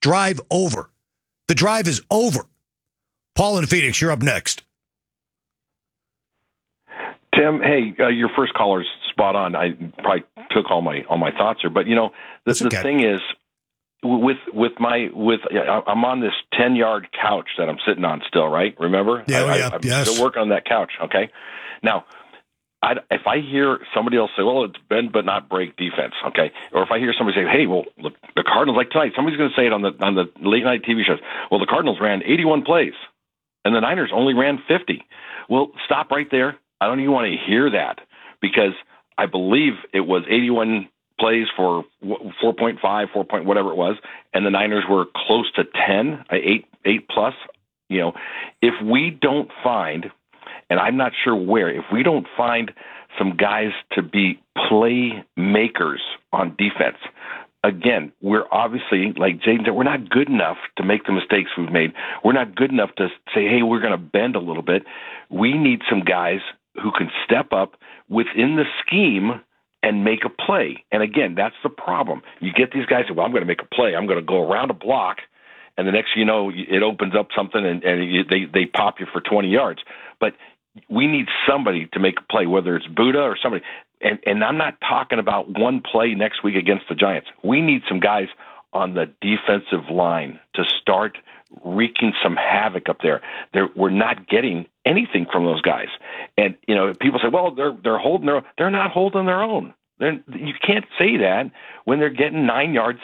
drive over. The drive is over. Paul in Phoenix, you're up next. Tim, hey, your first caller's spot on. I probably took all my thoughts here, but the thing is, I'm on this 10-yard couch that I'm sitting on still, right? Remember? I'm still working on that couch. Okay. Now, if I hear somebody else say, "Well, it's bend but not break defense," okay, or if I hear somebody say, "Hey, well, look, the Cardinals like tonight," somebody's going to say it on the late night TV shows. Well, the Cardinals ran 81 plays, and the Niners only ran 50. Well, stop right there. I don't even want to hear that because I believe it was 81 plays for 4.5, 4 point, whatever it was, and the Niners were close to 10, 8 plus. If we don't find, and I'm not sure where, if we don't find some guys to be playmakers on defense, again, we're obviously, like Jaden said, we're not good enough to make the mistakes we've made. We're not good enough to say, hey, we're going to bend a little bit. We need some guys who can step up within the scheme and make a play. And again, that's the problem. You get these guys say, well, I'm going to make a play. I'm going to go around a block. And the next you know, it opens up something and they pop you for 20 yards. But we need somebody to make a play, whether it's Buddha or somebody. And I'm not talking about one play next week against the Giants. We need some guys on the defensive line to start wreaking some havoc up there. We're not getting anything from those guys. And, people say, well, they're holding their own. They're not holding their own. You can't say that when they're getting 9 yards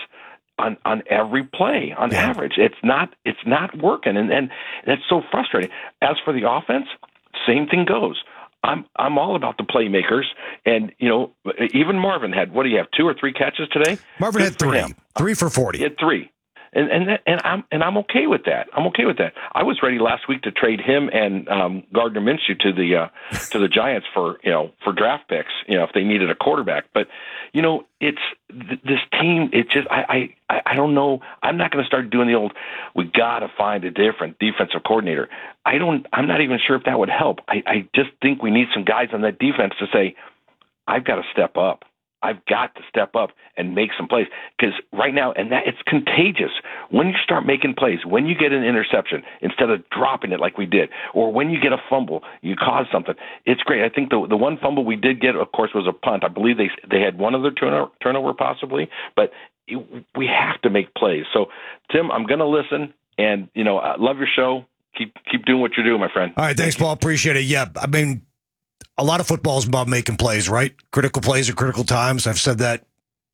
on every play on average. It's not working. And that's so frustrating. As for the offense, same thing goes. I'm all about the playmakers, and even Marvin had, what do you have, 2 or 3 catches today? Marvin had 3, 3 for 40. He had 3, and I'm okay with that. I'm okay with that. I was ready last week to trade him and Gardner Minshew to the Giants for draft picks, if they needed a quarterback. But it's this team. It just I don't know. I'm not going to start doing the old. We got to find a different defensive coordinator. I'm not even sure if that would help. I just think we need some guys on that defense to say, I've got to step up. I've got to step up and make some plays, because right now, and that it's contagious. When you start making plays, when you get an interception instead of dropping it like we did, or when you get a fumble, you cause something. It's great. I think the one fumble we did get, of course, was a punt. I believe they had one other turnover possibly, but we have to make plays. So, Tim, I'm going to listen, and I love your show. Keep doing what you're doing, my friend. All right, thanks, Paul. Appreciate it. Yeah, I mean, a lot of football is about making plays, right? Critical plays at critical times. I've said that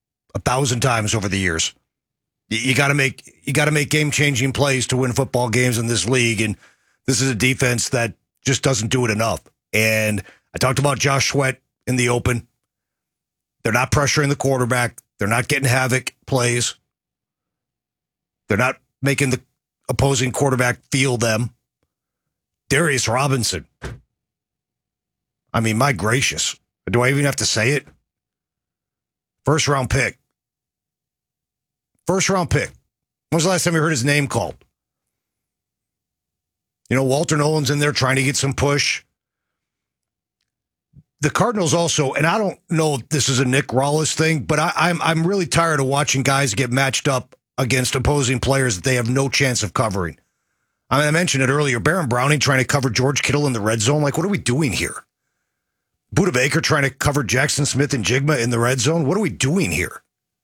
1,000 times over the years. You got to make game-changing plays to win football games in this league, and this is a defense that just doesn't do it enough. And I talked about Josh Sweat in the open. They're not pressuring the quarterback. They're not getting havoc plays. They're not making the opposing quarterback feel them. Darius Robinson. I mean, my gracious. Do I even have to say it? First-round pick. First-round pick. When was the last time you heard his name called? Walter Nolan's in there trying to get some push. The Cardinals also, and I don't know if this is a Nick Rawlis thing, but I'm really tired of watching guys get matched up against opposing players that they have no chance of covering. I mean, I mentioned it earlier. Baron Browning trying to cover George Kittle in the red zone. Like, what are we doing here? Buda Baker trying to cover Jackson Smith and Jigma in the red zone. What are we doing here?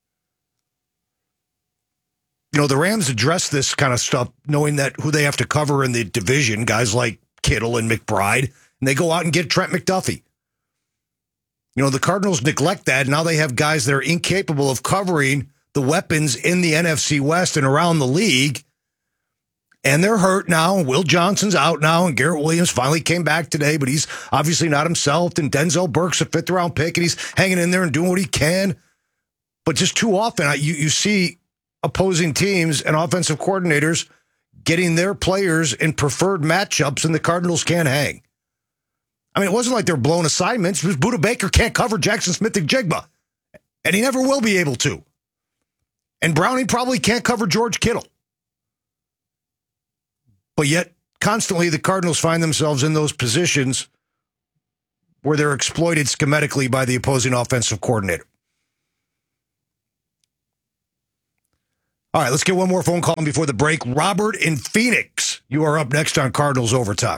The Rams address this kind of stuff knowing that who they have to cover in the division, guys like Kittle and McBride, and they go out and get Trent McDuffie. The Cardinals neglect that. Now they have guys that are incapable of covering the weapons in the NFC West and around the league. And they're hurt now. Will Johnson's out now, and Garrett Williams finally came back today, but he's obviously not himself. And Denzel Burke's a 5th-round pick, and he's hanging in there and doing what he can. But just too often, you see opposing teams and offensive coordinators getting their players in preferred matchups, and the Cardinals can't hang. I mean, it wasn't like they're blown assignments. Because Buda Baker can't cover Jackson Smith and Jigma, and he never will be able to. And Browning probably can't cover George Kittle. But yet, constantly, the Cardinals find themselves in those positions where they're exploited schematically by the opposing offensive coordinator. All right, let's get one more phone call before the break. Robert in Phoenix, you are up next on Cardinals Overtime.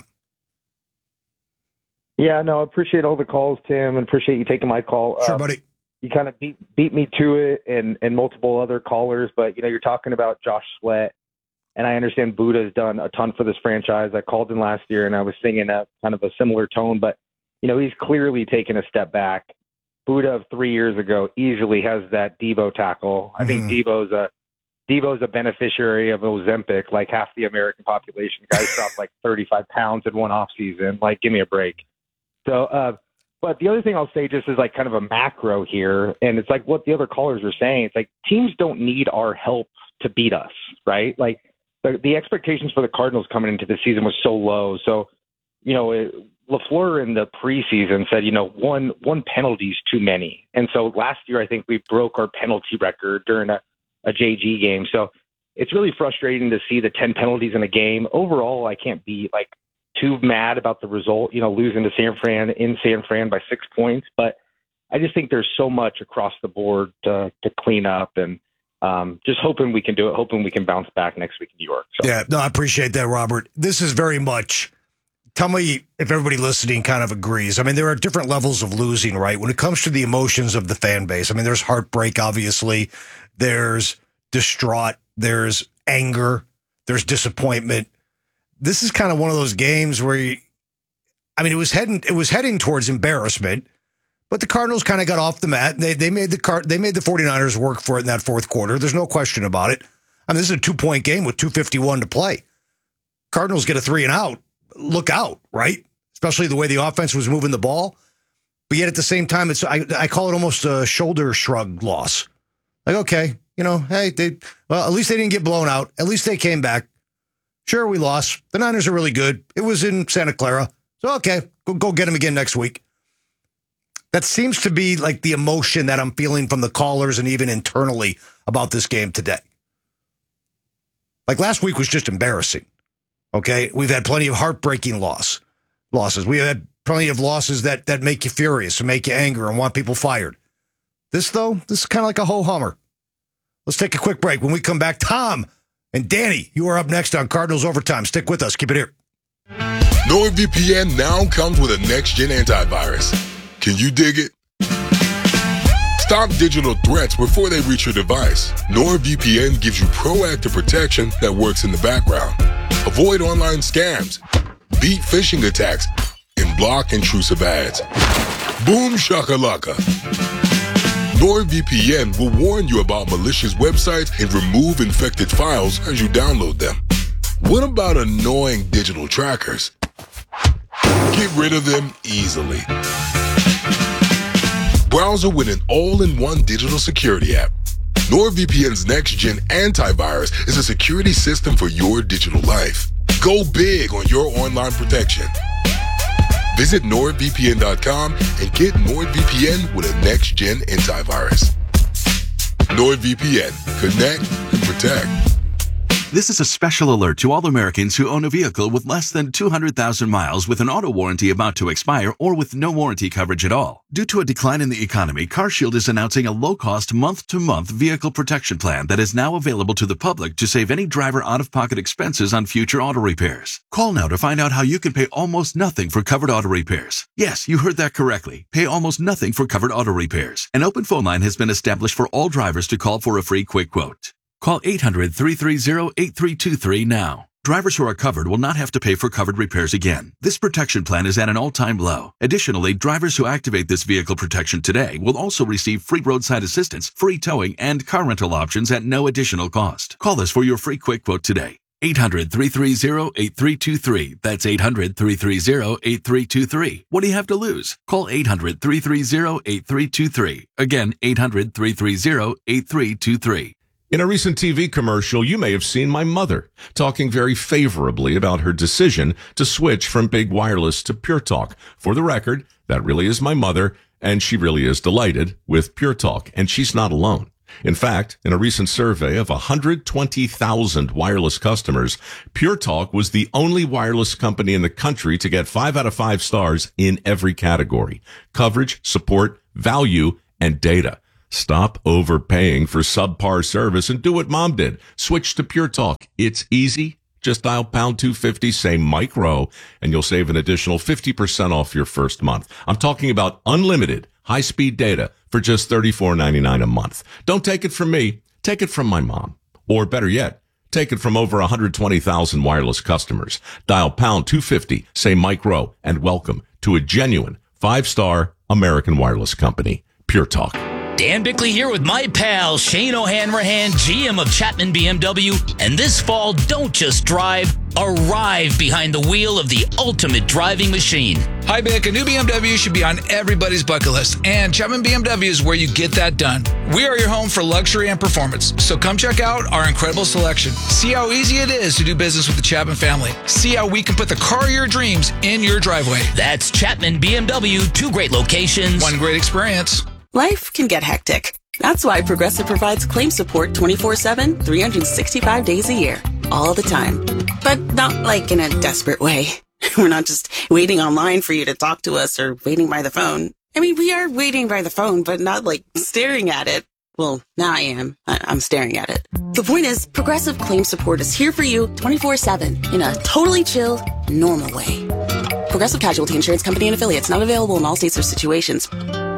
Yeah, no, I appreciate all the calls, Tim, and appreciate you taking my call. Sure, buddy. You kind of beat me to it and multiple other callers, but, you're talking about Josh Sweat, and I understand Buddha has done a ton for this franchise. I called him last year, and I was singing a kind of a similar tone, but, he's clearly taken a step back. Buddha of 3 years ago easily has that Devo tackle. I think Devo's a beneficiary of Ozempic, like half the American population. Guys dropped like 35 pounds in one off season. Like, give me a break. So, but the other thing I'll say just is like kind of a macro here, and it's like what the other callers are saying. It's like teams don't need our help to beat us, right? Like the expectations for the Cardinals coming into the season was so low. So, LaFleur in the preseason said, one penalty is too many. And so last year, I think we broke our penalty record during a JG game. So it's really frustrating to see the 10 penalties in a game. Overall, I can't be like too mad about the result, losing to San Fran by 6 points. But I just think there's so much across the board to clean up, and just hoping we can do it, hoping we can bounce back next week in New York. So. Yeah, no, I appreciate that, Robert. This is very much, tell me if everybody listening kind of agrees. I mean, there are different levels of losing, right? When it comes to the emotions of the fan base, I mean, there's heartbreak, obviously. There's distraught. There's anger. There's disappointment. This is kind of one of those games where, it was heading towards embarrassment, but the Cardinals kind of got off the mat. They made the 49ers work for it in that fourth quarter. There's no question about it. I mean, this is a 2-point game with 2:51 to play. Cardinals get a 3-and-out. Look out, right? Especially the way the offense was moving the ball. But yet at the same time, I call it almost a shoulder shrug loss. Like, okay, hey, at least they didn't get blown out. At least they came back. Sure, we lost. The Niners are really good. It was in Santa Clara. So, okay, go get them again next week. That seems to be like the emotion that I'm feeling from the callers and even internally about this game today. Like last week was just embarrassing. Okay, we've had plenty of heartbreaking losses. We had plenty of losses that make you furious and make you angry and want people fired. This is kind of like a ho-hummer. Let's take a quick break. When we come back, Tom and Danny, you are up next on Cardinals Overtime. Stick with us. Keep it here. NordVPN now comes with a next-gen antivirus. Can you dig it? Stop digital threats before they reach your device. NordVPN gives you proactive protection that works in the background. Avoid online scams, beat phishing attacks, and block intrusive ads. Boom shakalaka. NordVPN will warn you about malicious websites and remove infected files as you download them. What about annoying digital trackers? Get rid of them easily. Browser with an all-in-one digital security app. NordVPN's next-gen antivirus is a security system for your digital life. Go big on your online protection. Visit NordVPN.com and get NordVPN with a next-gen antivirus. NordVPN. Connect and protect. This is a special alert to all Americans who own a vehicle with less than 200,000 miles with an auto warranty about to expire or with no warranty coverage at all. Due to a decline in the economy, CarShield is announcing a low-cost month-to-month vehicle protection plan that is now available to the public to save any driver out-of-pocket expenses on future auto repairs. Call now to find out how you can pay almost nothing for covered auto repairs. Yes, you heard that correctly. Pay almost nothing for covered auto repairs. An open phone line has been established for all drivers to call for a free quick quote. Call 800-330-8323 now. Drivers who are covered will not have to pay for covered repairs again. This protection plan is at an all-time low. Additionally, drivers who activate this vehicle protection today will also receive free roadside assistance, free towing, and car rental options at no additional cost. Call us for your free quick quote today. 800-330-8323. That's 800-330-8323. What do you have to lose? Call 800-330-8323. Again, 800-330-8323. In a recent TV commercial, you may have seen my mother talking very favorably about her decision to switch from big wireless to Pure Talk. For the record, that really is my mother, and she really is delighted with Pure Talk, and she's not alone. In fact, in a recent survey of 120,000 wireless customers, Pure Talk was the only wireless company in the country to get 5 out of 5 stars in every category: coverage, support, value, and data. Stop overpaying for subpar service and do what Mom did. Switch to Pure Talk. It's easy. Just dial pound 250, say Mike Rowe, and you'll save an additional 50% off your first month. I'm talking about unlimited high-speed data for just $34.99 a month. Don't take it from me. Take it from my mom. Or better yet, take it from over 120,000 wireless customers. Dial pound 250, say Mike Rowe, and welcome to a genuine 5-star American wireless company. Pure Talk. Dan Bickley here with my pal Shane O'Hanrahan, GM of Chapman BMW. And this fall, don't just drive, arrive behind the wheel of the ultimate driving machine. Hi, Bick. A new BMW should be on everybody's bucket list, and Chapman BMW is where you get that done. We are your home for luxury and performance, so come check out our incredible selection. See how easy it is to do business with the Chapman family. See how we can put the car of your dreams in your driveway. That's Chapman BMW, 2 great locations, 1 great experience. Life can get hectic. That's why Progressive provides claim support 24/7, 365 days a year, all the time. But not like in a desperate way. We're not just waiting online for you to talk to us or waiting by the phone. I mean, we are waiting by the phone, but not like staring at it. Well, now I am. I'm staring at it. The point is, Progressive claim support is here for you 24/7 in a totally chill, normal way. Progressive Casualty Insurance Company and Affiliates, not available in all states or situations.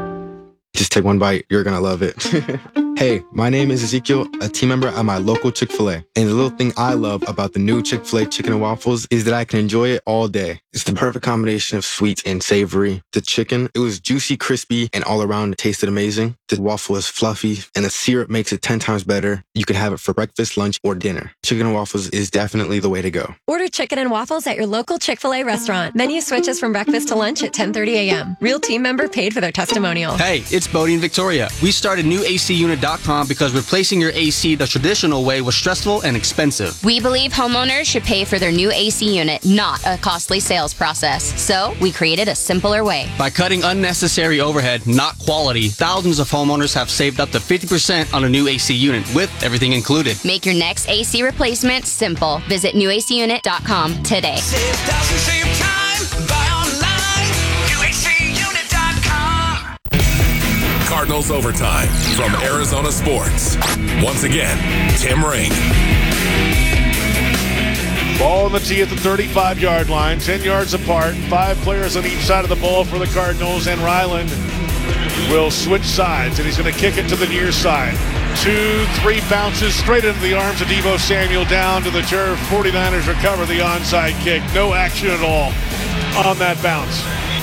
Just take one bite. You're going to love it. Hey, my name is Ezekiel, a team member at my local Chick-fil-A. And the little thing I love about the new Chick-fil-A chicken and waffles is that I can enjoy it all day. It's the perfect combination of sweet and savory. The chicken, it was juicy, crispy, and all around it tasted amazing. The waffle is fluffy, and the syrup makes it 10 times better. You can have it for breakfast, lunch, or dinner. Chicken and waffles is definitely the way to go. Order chicken and waffles at your local Chick-fil-A restaurant. Menu switches from breakfast to lunch at 10:30 a.m. Real team member paid for their testimonial. Hey, it's Bodie and Victoria. We started newacunit.com because replacing your AC the traditional way was stressful and expensive. We believe homeowners should pay for their new AC unit, not a costly sales process. So we created a simpler way. By cutting unnecessary overhead, not quality, thousands of homeowners have saved up to 50% on a new AC unit with everything included. Make your next AC replacement simple. Visit newacunit.com today. Save thousands, save time, buy online, newacunit.com. Cardinals Overtime from Arizona Sports. Once again, Tim Ring. Ball on the tee at the 35-yard line, 10 yards apart. 5 players on each side of the ball for the Cardinals, and Ryland will switch sides, and he's going to kick it to the near side. 2, 3 bounces straight into the arms of Deebo Samuel, down to the turf. 49ers recover the onside kick. No action at all on that bounce.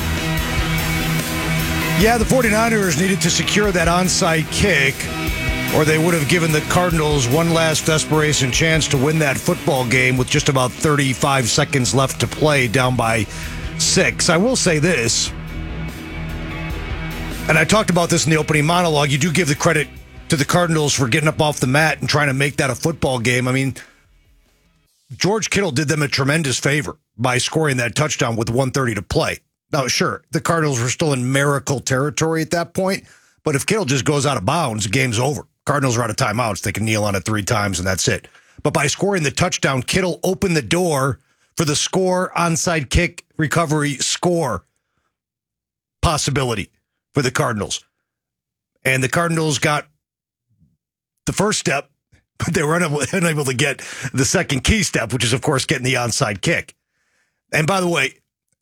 Yeah, the 49ers needed to secure that onside kick, or they would have given the Cardinals one last desperation chance to win that football game with just about 35 seconds left to play, down by 6. I will say this, and I talked about this in the opening monologue, you do give the credit to the Cardinals for getting up off the mat and trying to make that a football game. I mean, George Kittle did them a tremendous favor by scoring that touchdown with 1:30 to play. Now, sure, the Cardinals were still in miracle territory at that point, but if Kittle just goes out of bounds, the game's over. Cardinals are out of timeouts. They can kneel on it 3 times, and that's it. But by scoring the touchdown, Kittle opened the door for the score, onside kick, recovery, score possibility for the Cardinals. And the Cardinals got the first step, but they were unable to get the second key step, which is, of course, getting the onside kick. And by the way,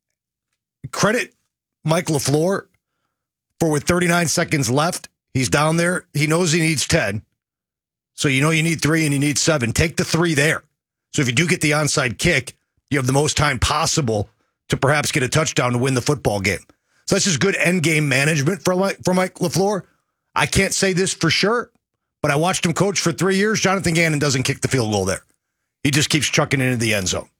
credit Mike LaFleur for, with 39 seconds left, he's down there. He knows he needs 10. So you know you need 3 and you need 7. Take the 3 there. So if you do get the onside kick, you have the most time possible to perhaps get a touchdown to win the football game. So that's just good end game management for Mike LaFleur. I can't say this for sure, but I watched him coach for 3 years. Jonathan Gannon doesn't kick the field goal there. He just keeps chucking it into the end zone.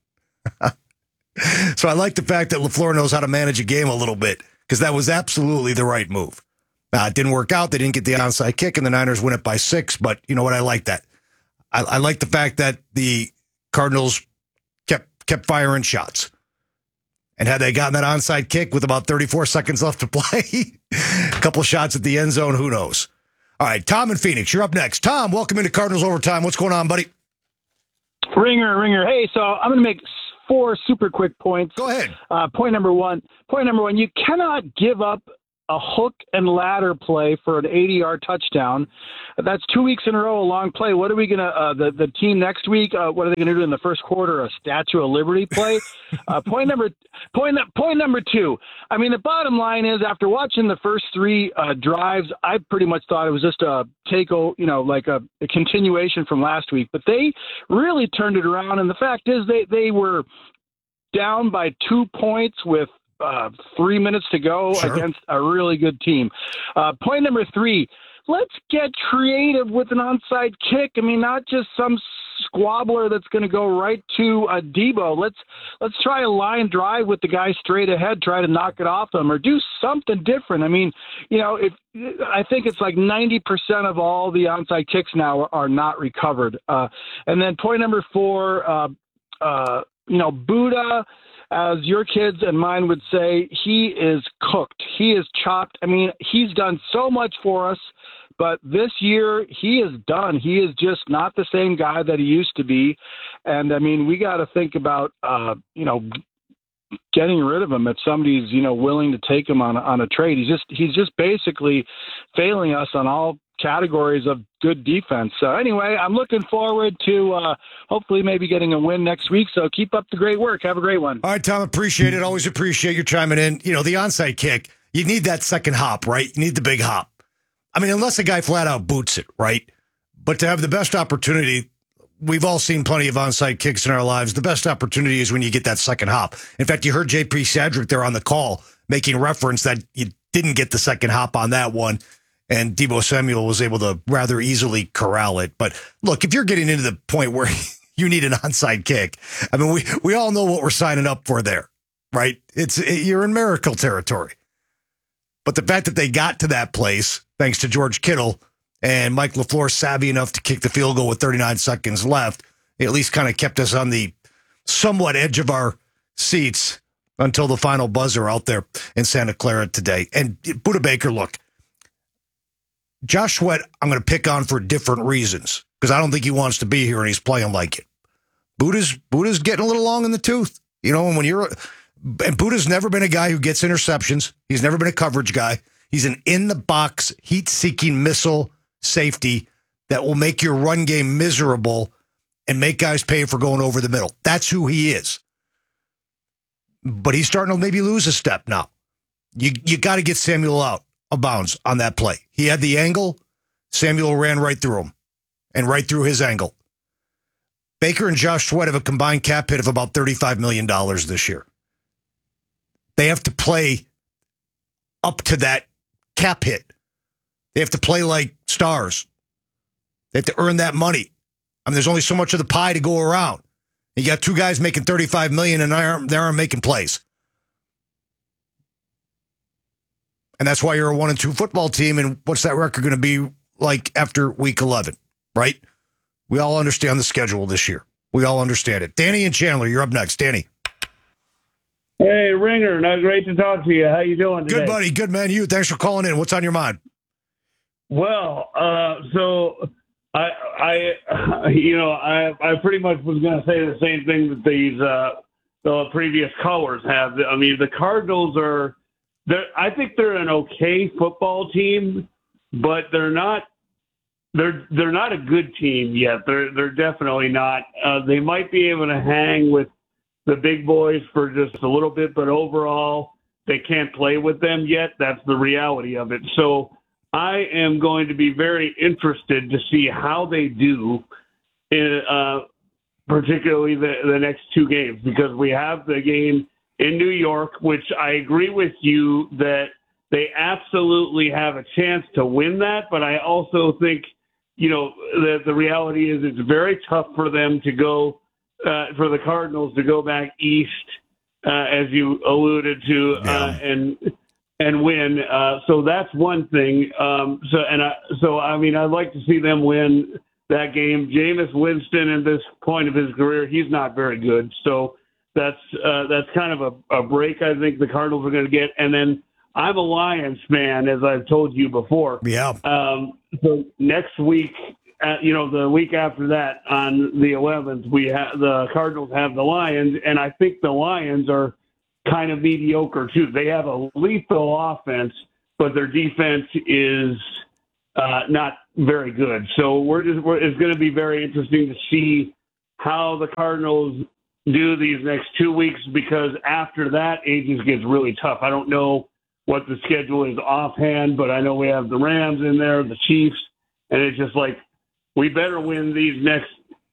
So I like the fact that LaFleur knows how to manage a game a little bit, because that was absolutely the right move. It didn't work out. They didn't get the onside kick, and the Niners win it by 6. But you know what? I like that. I like the fact that the Cardinals kept firing shots. And had they gotten that onside kick with about 34 seconds left to play, a couple shots at the end zone, who knows? All right, Tom in Phoenix, you're up next. Tom, welcome into Cardinals Overtime. What's going on, buddy? Ringer. Hey, so I'm going to make 4 super quick points. Go ahead. Point number one, you cannot give up a hook and ladder play for an 80-yard touchdown. That's 2 weeks in a row, a long play. What are we going to the team next week, what are they going to do in the first quarter, a Statue of Liberty play? Point number two. I mean, the bottom line is, after watching the first three drives, I pretty much thought it was just a like a continuation from last week. But they really turned it around, and the fact is they were down by 2 points with 3 minutes to go against a really good team. Point number three, let's get creative with an onside kick. I mean, not just some squabbler that's going to go right to Debo. Let's try a line drive with the guy straight ahead, try to knock it off them, or do something different. I mean, I think it's like 90% of all the onside kicks now are not recovered. And then point number four, Buddha, as your kids and mine would say, he is cooked. He is chopped. I mean, he's done so much for us, but this year he is done. He is just not the same guy that he used to be. And I mean, we got to think about, getting rid of him if somebody's, willing to take him on a trade. He's just basically failing us on all categories of good defense. So anyway, I'm looking forward to hopefully maybe getting a win next week. So keep up the great work. Have a great one. All right, Tom, appreciate it. Always appreciate you chiming in. The onside kick, you need that second hop, right? You need the big hop. I mean, unless a guy flat out boots it, right? But to have the best opportunity, we've all seen plenty of onside kicks in our lives. The best opportunity is when you get that second hop. In fact, you heard J.P. Sadrick there on the call making reference that you didn't get the second hop on that one, and Debo Samuel was able to rather easily corral it. But look, if you're getting into the point where you need an onside kick, I mean, we all know what we're signing up for there, right? You're in miracle territory. But the fact that they got to that place, thanks to George Kittle and Mike LaFleur savvy enough to kick the field goal with 39 seconds left, it at least kind of kept us on the somewhat edge of our seats until the final buzzer out there in Santa Clara today. And Buddha Baker, look, Josh Sweat, I'm going to pick on for different reasons because I don't think he wants to be here and he's playing like it. Buddha's getting a little long in the tooth, and Buddha's never been a guy who gets interceptions. He's never been a coverage guy. He's an in-the-box, heat-seeking missile safety that will make your run game miserable and make guys pay for going over the middle. That's who he is. But he's starting to maybe lose a step now. You got to get Samuel out of bounds on that play. He had the angle. Samuel ran right through him and right through his angle. Baker and Josh Sweat have a combined cap hit of about $35 million this year. They have to play up to that cap hit. They have to play like stars. They have to earn that money. I mean, there's only so much of the pie to go around. You got two guys making $35 million and they aren't making plays. And that's why you're a 1-2 football team. And what's that record going to be like after week 11, right? We all understand the schedule this year. We all understand it. Danny and Chandler, you're up next. Danny. Hey, Ringer. Not great to talk to you. How you doing today? Good, buddy. Good, man. You. Thanks for calling in. What's on your mind? Well, so I pretty much was going to say the same thing that the previous callers have. I mean, the Cardinals I think they're an okay football team, but they're not a good team yet. They're definitely not. They might be able to hang with the big boys for just a little bit, but overall they can't play with them yet. That's the reality of it. So I am going to be very interested to see how they do in particularly the next two games, because we have the game in New York, which I agree with you that they absolutely have a chance to win that. But I also think, that the reality is it's very tough for them to go, for the Cardinals to go back east, as you alluded to, and win. So that's one thing. I'd like to see them win that game. Jameis Winston, at this point of his career, he's not very good. So that's kind of a break I think the Cardinals are going to get. And then I'm a Lions fan, as I've told you before. Yeah. So next week, the week after that, on the 11th, the Cardinals have the Lions, and I think the Lions are kind of mediocre too. They have a lethal offense, but their defense is not very good. So it's going to be very interesting to see how the Cardinals do these next 2 weeks, because after that, it just gets really tough. I don't know what the schedule is offhand, but I know we have the Rams in there, the Chiefs, and it's just like, we better win these next,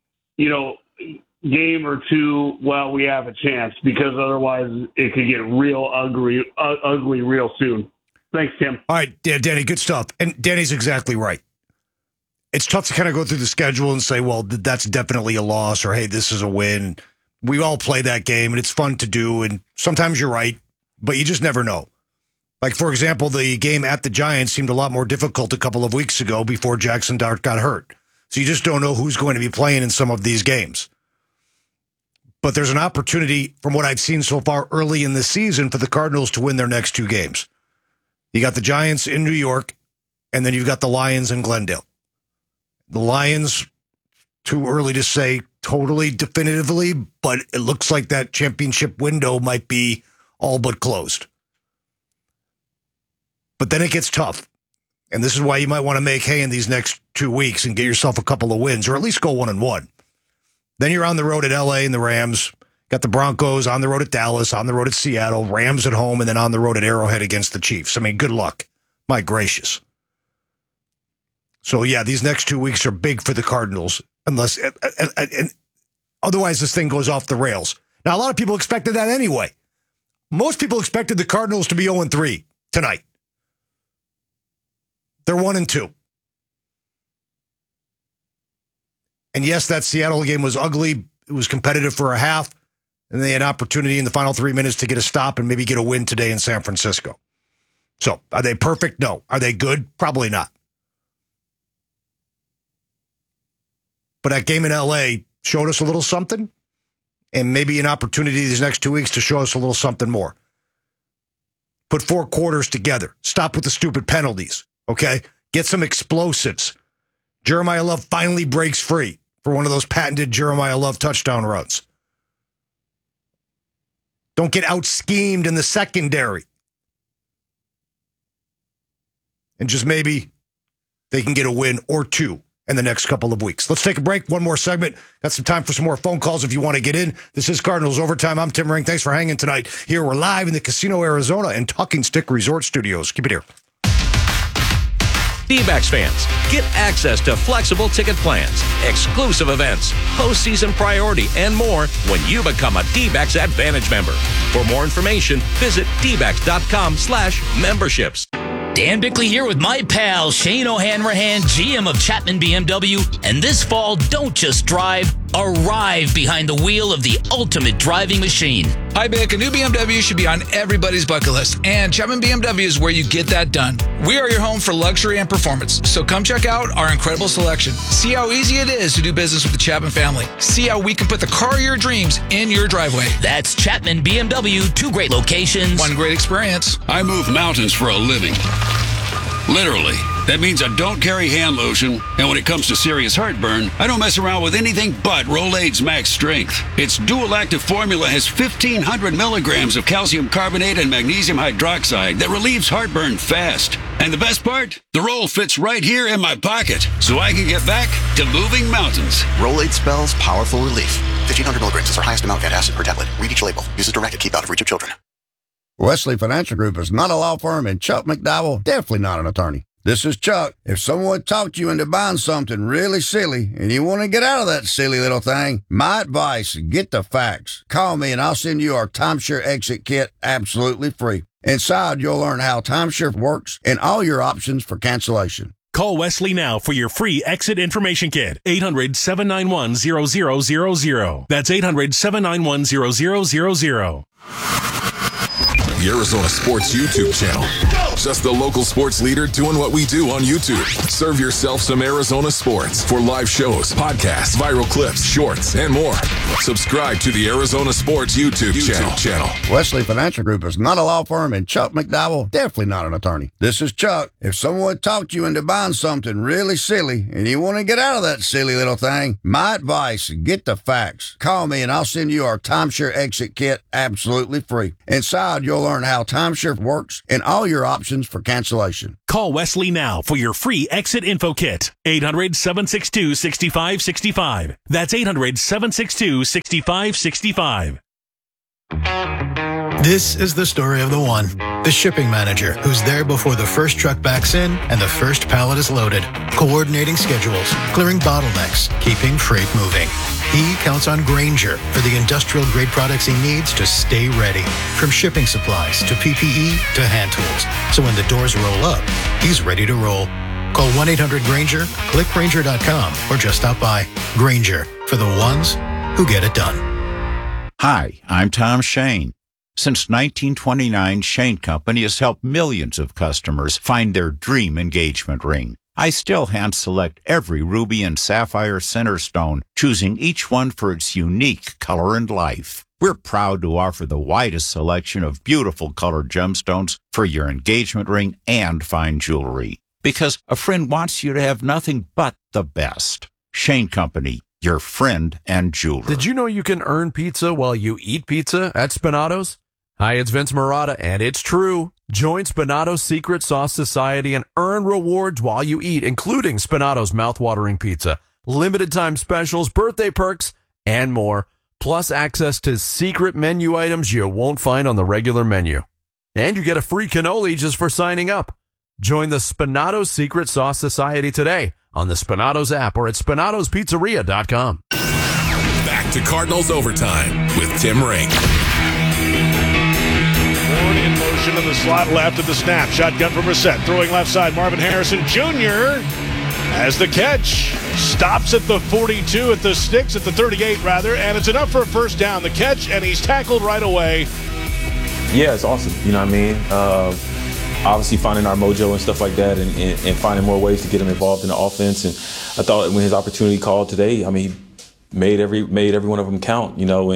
game or two while we have a chance, because otherwise it could get real ugly real soon. Thanks, Tim. All right, Danny, good stuff. And Danny's exactly right. It's tough to kind of go through the schedule and say, well, that's definitely a loss, or hey, this is a win. We all play that game, and it's fun to do, and sometimes you're right, but you just never know. Like, for example, the game at the Giants seemed a lot more difficult a couple of weeks ago before Jackson Dart got hurt. So you just don't know who's going to be playing in some of these games. But there's an opportunity, from what I've seen so far early in the season, for the Cardinals to win their next two games. You got the Giants in New York, and then you've got the Lions in Glendale. The Lions, too early to say totally definitively, but it looks like that championship window might be all but closed. But then it gets tough. And this is why you might want to make hay in these next 2 weeks and get yourself a couple of wins, or at least go 1-1. Then you're on the road at LA and the Rams. Got the Broncos on the road at Dallas, on the road at Seattle, Rams at home, and then on the road at Arrowhead against the Chiefs. I mean, good luck. My gracious. So, yeah, these next 2 weeks are big for the Cardinals, unless and otherwise this thing goes off the rails. Now, a lot of people expected that anyway. Most people expected the Cardinals to be 0-3 tonight. They're 1-2. And yes, that Seattle game was ugly. It was competitive for a half, and they had an opportunity in the final 3 minutes to get a stop and maybe get a win today in San Francisco. So, are they perfect? No. Are they good? Probably not. But that game in LA showed us a little something, and maybe an opportunity these next 2 weeks to show us a little something more. Put 4 quarters together. Stop with the stupid penalties, okay? Get some explosives. Jeremiah Love finally breaks free for one of those patented Jeremiah Love touchdown runs. Don't get out-schemed in the secondary. And just maybe they can get a win or two in the next couple of weeks. Let's take a break. One more segment. Got some time for some more phone calls if you want to get in. This is Cardinals Overtime. I'm Tim Ring. Thanks for hanging tonight. Here we're live in the Casino Arizona and Talking Stick Resort Studios. Keep it here. D-backs fans, get access to flexible ticket plans, exclusive events, postseason priority, and more when you become a D-backs Advantage member. For more information, visit dbacks.com/memberships. Dan Bickley here with my pal Shane O'Hanrahan, GM of Chapman BMW. And this fall, don't just drive, arrive behind the wheel of the ultimate driving machine. Hi, Bick. A new BMW should be on everybody's bucket list, and Chapman BMW is where you get that done. We are your home for luxury and performance, so come check out our incredible selection. See how easy it is to do business with the Chapman family. See how we can put the car of your dreams in your driveway. That's Chapman BMW, 2 great locations, 1 great experience. I move mountains for a living. Literally. That means I don't carry hand lotion, and when it comes to serious heartburn, I don't mess around with anything but Rolaids Max Strength. Its dual-active formula has 1,500 milligrams of calcium carbonate and magnesium hydroxide that relieves heartburn fast. And the best part? The roll fits right here in my pocket, so I can get back to moving mountains. Rolaids spells powerful relief. 1,500 milligrams is our highest amount of antacid per tablet. Read each label. Use as directed. Keep out of reach of children. Wesley Financial Group is not a law firm, and Chuck McDowell definitely not an attorney. This is Chuck. If someone talked you into buying something really silly and you want to get out of that silly little thing, my advice, get the facts. Call me and I'll send you our timeshare exit kit absolutely free. Inside, you'll learn how timeshare works and all your options for cancellation. Call Wesley now for your free exit information kit. 800-791-0000. That's 800-791-0000. The Arizona Sports YouTube channel. Just the local sports leader doing what we do on YouTube. Serve yourself some Arizona sports for live shows, podcasts, viral clips, shorts, and more. Subscribe to the Arizona Sports YouTube channel. Wesley Financial Group is not a law firm, and Chuck McDowell definitely not an attorney. This is Chuck. If someone talked you into buying something really silly and you want to get out of that silly little thing, my advice, get the facts. Call me and I'll send you our timeshare exit kit absolutely free. Inside, you'll learn how timeshare works and all your options options for cancellation. Call Wesley now for your free exit info kit. 800-762-6565. That's 800-762-6565. This is the story of the one. The shipping manager who's there before the first truck backs in and the first pallet is loaded, coordinating schedules, clearing bottlenecks, keeping freight moving. He counts on Grainger for the industrial grade products he needs to stay ready. From shipping supplies to PPE to hand tools. So when the doors roll up, he's ready to roll. Call 1-800-GRAINGER, click Grainger.com, or just stop by. Grainger, for the ones who get it done. Hi, I'm Tom Shane. Since 1929, Shane Company has helped millions of customers find their dream engagement ring. I still hand-select every ruby and sapphire center stone, choosing each one for its unique color and life. We're proud to offer the widest selection of beautiful colored gemstones for your engagement ring and fine jewelry. Because a friend wants you to have nothing but the best. Shane Company, your friend and jeweler. Did you know you can earn pizza while you eat pizza at Spinato's? Hi, it's Vince Marotta, and it's true. Join Spinato's Secret Sauce Society and earn rewards while you eat, including Spinato's mouthwatering pizza, limited time specials, birthday perks, and more, plus access to secret menu items you won't find on the regular menu. And you get a free cannoli just for signing up. Join the Spinato's Secret Sauce Society today on the Spinato's app or at Spinato'sPizzeria.com. Back to Cardinals Overtime with Tim Ring. Ward in motion in the slot left at the snap. Shotgun from Brissett. Throwing left side. Marvin Harrison Jr. has the catch. Stops at the 42, at the sticks, at the 38 rather, and it's enough for a first down. The catch, and he's tackled right away. Yeah, it's awesome. You know what I mean? Obviously finding our mojo and stuff like that and finding more ways to get him involved in the offense. And I thought when his opportunity called today, I mean, he made every one of them count, you know,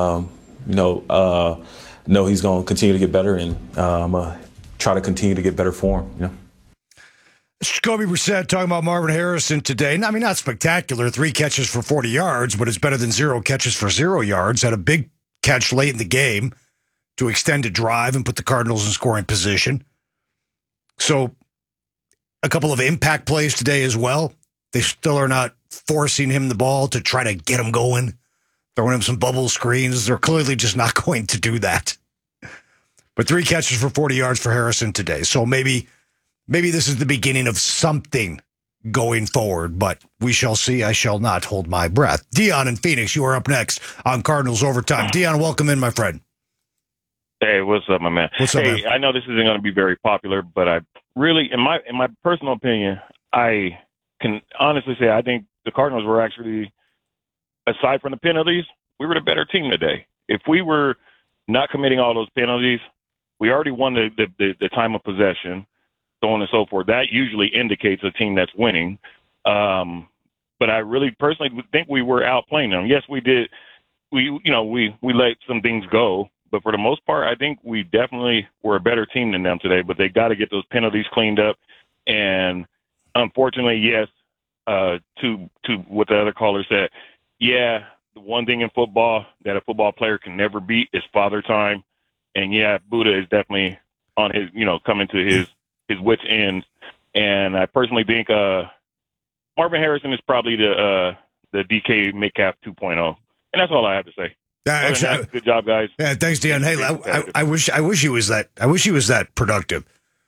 know he's going to continue to get better, and I'm going to try to continue to get better for him, you know. Jacoby Brissett talking about Marvin Harrison today. I mean, not spectacular, 3 catches for 40 yards, but it's better than 0 catches for 0 yards. Had a big catch late in the game to extend a drive and put the Cardinals in scoring position. So a couple of impact plays today as well. They still are not forcing him the ball to try to get him going, throwing him some bubble screens. They're clearly just not going to do that. But 3 catches for 40 yards for Harrison today. So maybe this is the beginning of something going forward, but we shall see. I shall not hold my breath. Dion in Phoenix, you are up next on Cardinals Overtime. Dion, welcome in, my friend. Hey, what's up, my man? What's up, man? I know this isn't going to be very popular, but I really, in my personal opinion, I can honestly say I think the Cardinals were actually, aside from the penalties, we were the better team today. If we were not committing all those penalties, we already won the time of possession, so on and so forth. That usually indicates a team that's winning. But I really personally think we were outplaying them. Yes, we did. We let some things go. But for the most part, I think we definitely were a better team than them today. But they got to get those penalties cleaned up. And unfortunately, yes, to what the other caller said, yeah, the one thing in football that a football player can never beat is father time. And yeah, Buddha is definitely on his, coming to his wits' ends. And I personally think Marvin Harrison is probably the DK Metcalf 2.0. And that's all I have to say. Good job, guys. Yeah, thanks, Dion. Hey, I wish he was that. I wish he was that productive.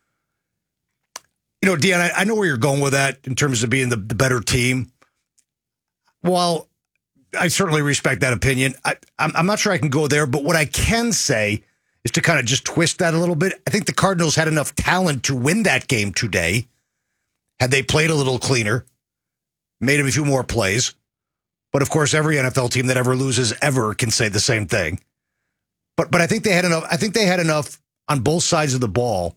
Dion, I know where you're going with that in terms of being the better team. Well, I certainly respect that opinion. I'm not sure I can go there, but what I can say is to kind of just twist that a little bit. I think the Cardinals had enough talent to win that game today. Had they played a little cleaner, made a few more plays. But of course, every NFL team that ever loses ever can say the same thing. But I think they had enough. I think they had enough on both sides of the ball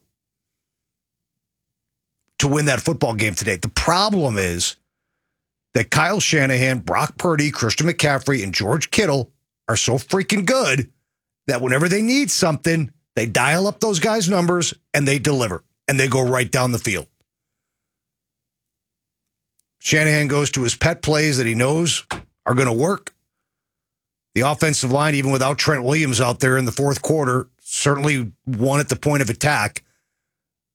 to win that football game today. The problem is that Kyle Shanahan, Brock Purdy, Christian McCaffrey, and George Kittle are so freaking good that whenever they need something, they dial up those guys' numbers and they deliver, and they go right down the field. Shanahan goes to his pet plays that he knows are going to work. The offensive line, even without Trent Williams out there in the fourth quarter, certainly won at the point of attack.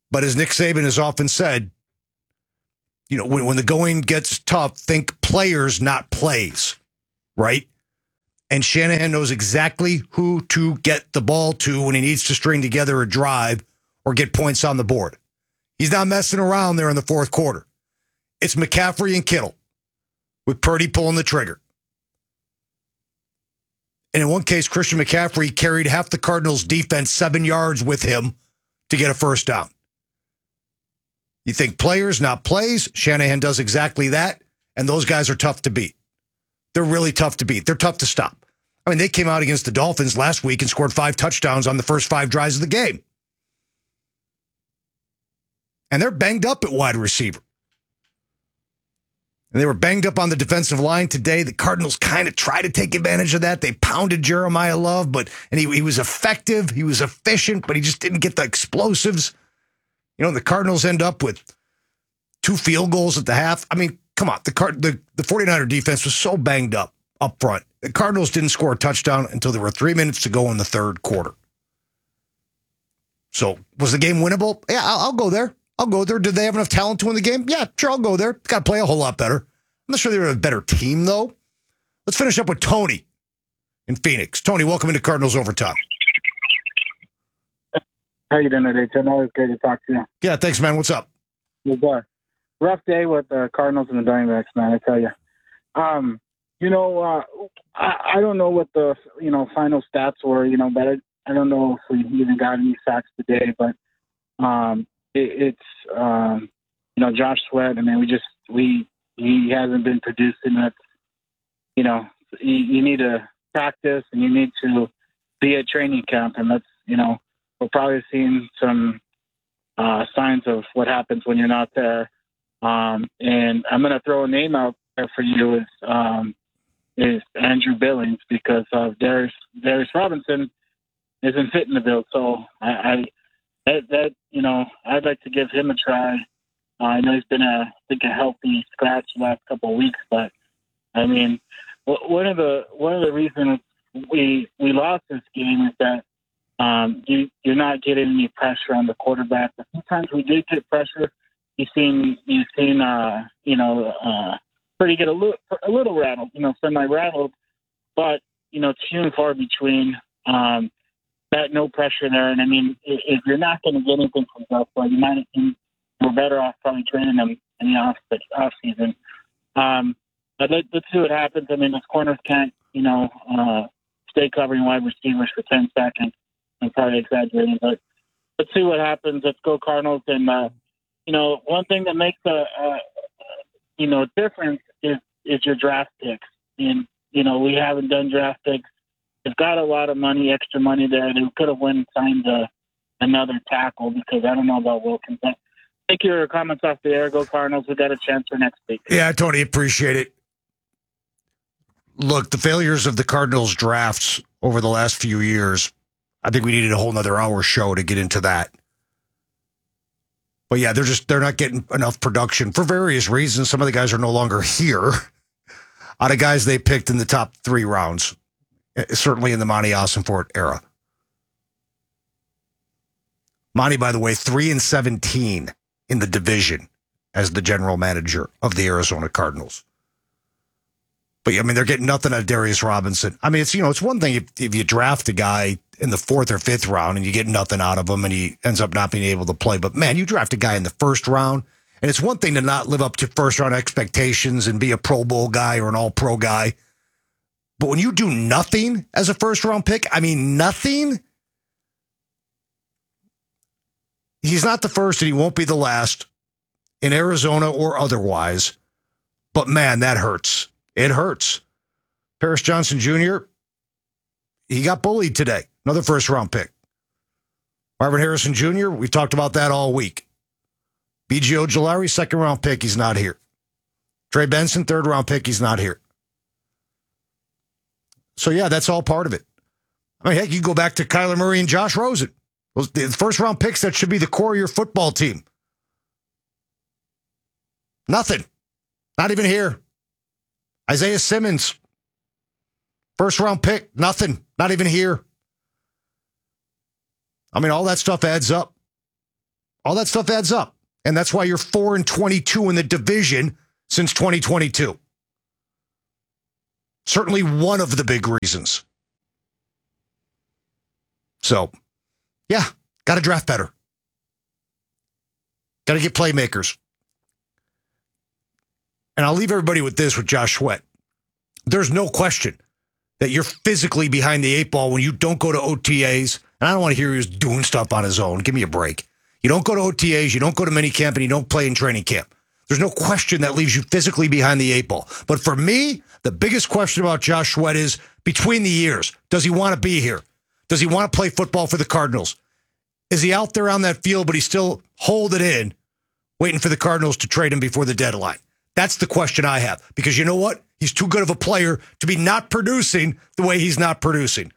But as Nick Saban has often said, when the going gets tough, think players, not plays, right? And Shanahan knows exactly who to get the ball to when he needs to string together a drive or get points on the board. He's not messing around there in the fourth quarter. It's McCaffrey and Kittle with Purdy pulling the trigger. And in one case, Christian McCaffrey carried half the Cardinals' defense 7 yards with him to get a first down. You think players, not plays. Shanahan does exactly that, and those guys are tough to beat. They're really tough to beat. They're tough to stop. I mean, they came out against the Dolphins last week and scored 5 touchdowns on the first 5 drives of the game. And they're banged up at wide receiver. And they were banged up on the defensive line today. The Cardinals kind of tried to take advantage of that. They pounded Jeremiah Love, and he was effective. He was efficient, but he just didn't get the explosives. The Cardinals end up with 2 field goals at the half. I mean, come on. The 49er defense was so banged up front. The Cardinals didn't score a touchdown until there were 3 minutes to go in the third quarter. So was the game winnable? Yeah, I'll go there. I'll go there. Did they have enough talent to win the game? Yeah, sure, I'll go there. Got to play a whole lot better. I'm not sure they were a better team, though. Let's finish up with Tony in Phoenix. Tony, welcome into Cardinals Overtime. How you doing today, Tim? Always great to talk to you. Yeah, thanks, man. What's up? Good boy. Rough day with the Cardinals and the Diamondbacks, man, I tell you. I don't know what the, final stats were, but I don't know if we even got any sacks today, but Josh Sweat, I mean, he hasn't been producing. That's, you need to practice and you need to be at training camp. And that's, we're probably seeing some signs of what happens when you're not there. And I'm going to throw a name out there for you is Andrew Billings, because Darius Robinson isn't fitting the bill. So I'd like to give him a try. I know he's been a healthy scratch the last couple of weeks, but I mean, one of the reasons we lost this game is that you're not getting any pressure on the quarterback. But sometimes we do get pressure. You've seen Purdy get a little rattled, semi-rattled, but it's few and far between. That no pressure there, and I mean, if you're not going to get anything from Joshua, we're better off probably training them in the off season. But let's see what happens. I mean, those corners can't, stay covering wide receivers for 10 seconds. I'm probably exaggerating, but let's see what happens. Let's go Cardinals. And one thing that makes a difference is your draft picks. And we haven't done draft picks. They've got a lot of money, extra money there. They could have went and signed another tackle, because I don't know about Wilkins. But take your comments off the air. Go Cardinals. We got a chance for next week. Yeah, Tony, appreciate it. Look, the failures of the Cardinals drafts over the last few years, I think we needed a whole nother hour show to get into that. But yeah, they're not getting enough production for various reasons. Some of the guys are no longer here. Out of guys they picked in the top 3 rounds, certainly in the Monty Ossenfort era. Monty, by the way, 3-17 in the division as the general manager of the Arizona Cardinals. But I mean, they're getting nothing out of Darius Robinson. I mean, it's one thing if you draft a guy in the 4th or 5th round and you get nothing out of him and he ends up not being able to play. But man, you draft a guy in the 1st round, and it's one thing to not live up to 1st round expectations and be a Pro Bowl guy or an All Pro guy. But when you do nothing as a 1st round pick, I mean, nothing. He's not the first and he won't be the last in Arizona or otherwise. But man, that hurts. It hurts. Paris Johnson Jr., he got bullied today. Another 1st round pick. Marvin Harrison Jr., we've talked about that all week. B.J. Ojulari, 2nd round pick, he's not here. Trey Benson, 3rd round pick, he's not here. So yeah, that's all part of it. I mean, heck, you go back to Kyler Murray and Josh Rosen. Those the 1st round picks that should be the core of your football team. Nothing. Not even here. Isaiah Simmons, 1st round pick, nothing. Not even here. I mean, all that stuff adds up. All that stuff adds up. And that's why you're 4-22 in the division since 2022. Certainly one of the big reasons. So, yeah, got to draft better. Got to get playmakers. And I'll leave everybody with this with Josh Sweat. There's no question that you're physically behind the 8 ball when you don't go to OTAs. And I don't want to hear he was doing stuff on his own. Give me a break. You don't go to OTAs, you don't go to minicamp, and you don't play in training camp. There's no question that leaves you physically behind the 8 ball. But for me, the biggest question about Josh Sweat is between the years. Does he want to be here? Does he want to play football for the Cardinals? Is he out there on that field, but he's still holding in, waiting for the Cardinals to trade him before the deadline? That's the question I have. Because you know what? He's too good of a player to be not producing the way he's not producing.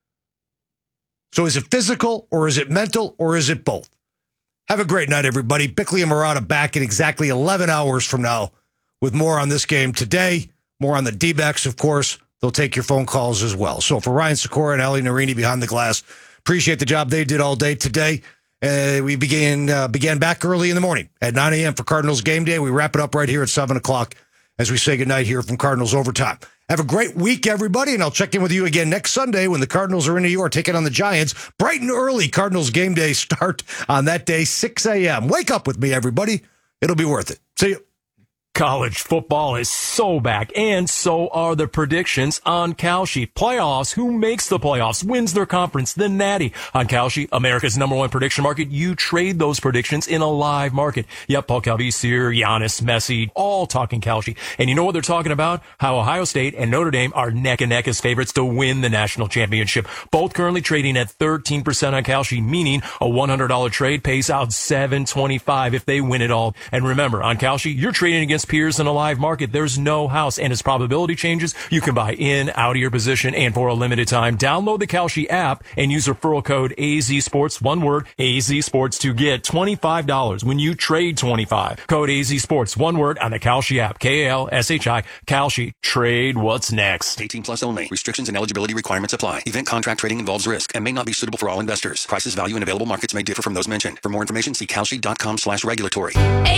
So is it physical, or is it mental, or is it both? Have a great night, everybody. Bickley and Murata back in exactly 11 hours from now with more on this game today, more on the D-backs, of course. They'll take your phone calls as well. So for Ryan Sikora and Ali Narini behind the glass, appreciate the job they did all day today. We began back early in the morning at 9 a.m. for Cardinals game day. We wrap it up right here at 7 o'clock as we say goodnight here from Cardinals Overtime. Have a great week, everybody, and I'll check in with you again next Sunday when the Cardinals are in New York taking on the Giants. Bright and early Cardinals game day start on that day, 6 a.m. Wake up with me, everybody. It'll be worth it. See you. College football is so back, and so are the predictions on Kalshi. Playoffs, who makes the playoffs, wins their conference, the Natty. On Kalshi, America's #1 prediction market, you trade those predictions in a live market. Yep, Paul Calvisier, Giannis, Messi, all talking Kalshi. And you know what they're talking about? How Ohio State and Notre Dame are neck and neck as favorites to win the national championship. Both currently trading at 13% on Kalshi, meaning a $100 trade pays out $725 if they win it all. And remember, on Kalshi, you're trading against peers in a live market. There's no house, and as probability changes, you can buy in, out of your position, and for a limited time. Download the Kalshi app and use referral code AZSports, one word, AZSports, to get $25 when you trade 25. Code AZSports, one word, on the Kalshi app. Kalshi, Kalshi. Trade what's next. 18 plus only. Restrictions and eligibility requirements apply. Event contract trading involves risk and may not be suitable for all investors. Prices, value, and available markets may differ from those mentioned. For more information, see kalshi.com/regulatory.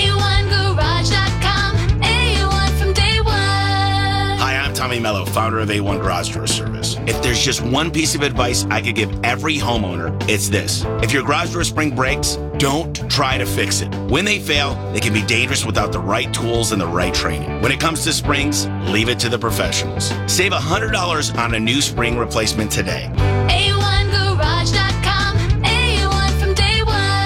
A1Garage.com. A1 from day one. Hi, I'm Tommy Mello, founder of A1 Garage Door Service. If there's just one piece of advice I could give every homeowner, it's this. If your garage door spring breaks, don't try to fix it. When they fail, they can be dangerous without the right tools and the right training. When it comes to springs, leave it to the professionals. Save $100 on a new spring replacement today. A1Garage.com. A1 from day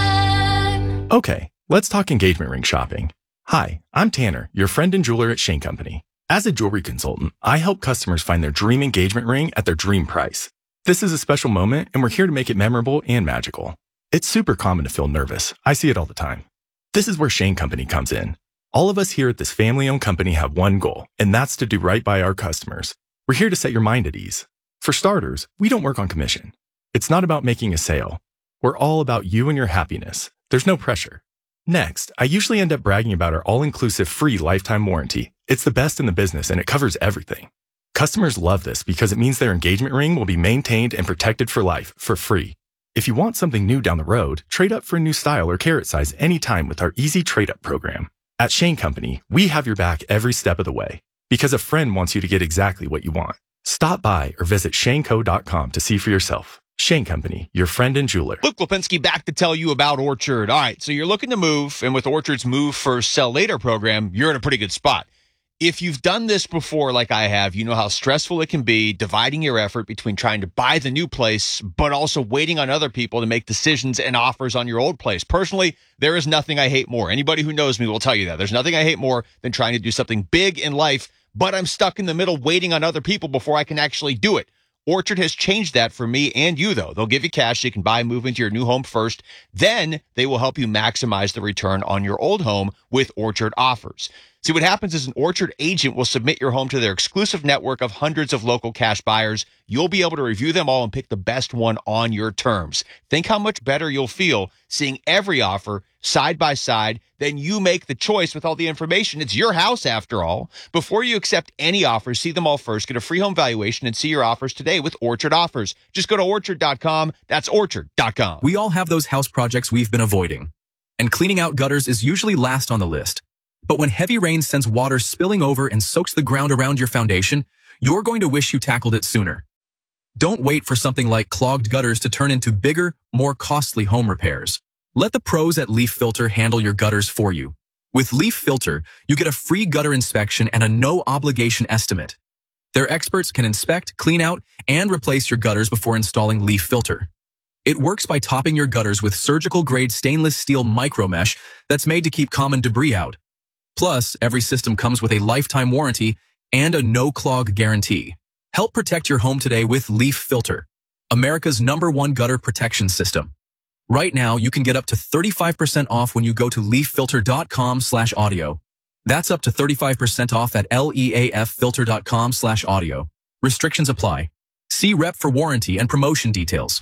one. Okay, let's talk engagement ring shopping. Hi, I'm Tanner, your friend and jeweler at Shane Company. As a jewelry consultant, I help customers find their dream engagement ring at their dream price. This is a special moment, and we're here to make it memorable and magical. It's super common to feel nervous. I see it all the time. This is where Shane Company comes in. All of us here at this family-owned company have one goal, and that's to do right by our customers. We're here to set your mind at ease. For starters, we don't work on commission. It's not about making a sale. We're all about you and your happiness. There's no pressure. Next, I usually end up bragging about our all-inclusive free lifetime warranty. It's the best in the business, and it covers everything. Customers love this because it means their engagement ring will be maintained and protected for life, for free. If you want something new down the road, trade up for a new style or carat size anytime with our easy trade-up program. At Shane Company, we have your back every step of the way because a friend wants you to get exactly what you want. Stop by or visit shaneco.com to see for yourself. Shane Company, your friend and jeweler. Luke Lipinski back to tell you about Orchard. All right, so you're looking to move, and with Orchard's Move First, Sell Later program, you're in a pretty good spot. If you've done this before like I have, you know how stressful it can be dividing your effort between trying to buy the new place, but also waiting on other people to make decisions and offers on your old place. Personally, there is nothing I hate more. Anybody who knows me will tell you that. There's nothing I hate more than trying to do something big in life, but I'm stuck in the middle waiting on other people before I can actually do it. Orchard has changed that for me and you, though. They'll give you cash so you can buy and move into your new home first. Then they will help you maximize the return on your old home with Orchard offers. See, what happens is an Orchard agent will submit your home to their exclusive network of hundreds of local cash buyers. You'll be able to review them all and pick the best one on your terms. Think how much better you'll feel seeing every offer side by side. Then you make the choice with all the information. It's your house, after all. Before you accept any offers, see them all first. Get a free home valuation and see your offers today with Orchard Offers. Just go to Orchard.com. That's Orchard.com. We all have those house projects we've been avoiding. and cleaning out gutters is usually last on the list. But when heavy rain sends water spilling over and soaks the ground around your foundation, you're going to wish you tackled it sooner. Don't wait for something like clogged gutters to turn into bigger, more costly home repairs. Let the pros at Leaf Filter handle your gutters for you. With Leaf Filter, you get a free gutter inspection and a no-obligation estimate. Their experts can inspect, clean out, and replace your gutters before installing Leaf Filter. It works by topping your gutters with surgical-grade stainless steel micromesh that's made to keep common debris out. Plus, every system comes with a lifetime warranty and a no-clog guarantee. Help protect your home today with Leaf Filter, America's #1 gutter protection system. Right now, you can get up to 35% off when you go to leaffilter.com/audio. That's up to 35% off at leaffilter.com/audio. Restrictions apply. See rep for warranty and promotion details.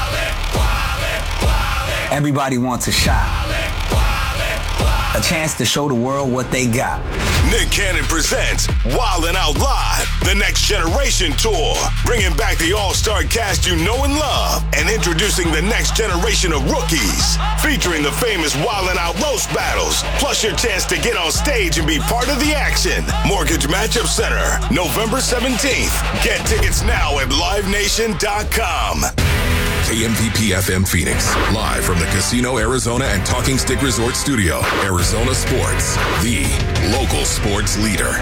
Everybody wants a shot. A chance to show the world what they got. Nick Cannon presents Wildin' Out Live, the Next Generation Tour, bringing back the all-star cast you know and love, and introducing the next generation of rookies, featuring the famous Wildin' Out roast battles, plus your chance to get on stage and be part of the action. Mortgage Matchup Center, November 17th. Get tickets now at livenation.com. KMVP FM Phoenix, live from the Casino Arizona and Talking Stick Resort Studio. Arizona Sports, the local sports leader.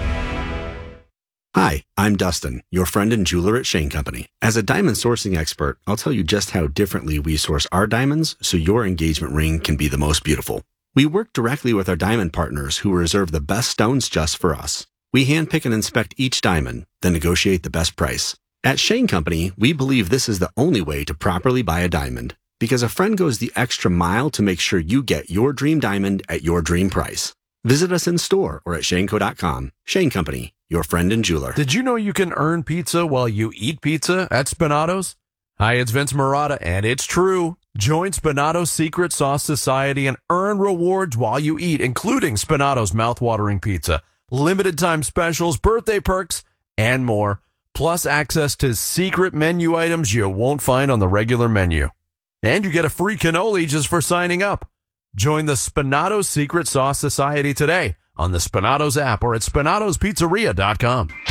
Hi, I'm Dustin, your friend and jeweler at Shane Company. As a diamond sourcing expert, I'll tell you just how differently we source our diamonds so your engagement ring can be the most beautiful. We work directly with our diamond partners who reserve the best stones just for us. We handpick and inspect each diamond, then negotiate the best price. At Shane Company, we believe this is the only way to properly buy a diamond, because a friend goes the extra mile to make sure you get your dream diamond at your dream price. Visit us in store or at shaneco.com. Shane Company, your friend and jeweler. Did you know you can earn pizza while you eat pizza at Spinato's? Hi, it's Vince Marotta, and it's true. Join Spinato's Secret Sauce Society and earn rewards while you eat, including Spinato's mouthwatering pizza, limited time specials, birthday perks, and more. Plus access to secret menu items you won't find on the regular menu. And you get a free cannoli just for signing up. Join the Spinato's Secret Sauce Society today on the Spinato's app or at spinatospizzeria.com.